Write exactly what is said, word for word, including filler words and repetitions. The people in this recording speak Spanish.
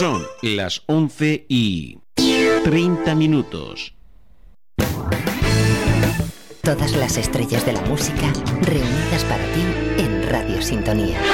Son las once y treinta minutos. Todas las estrellas de la música reunidas para ti en Radio Sintonía.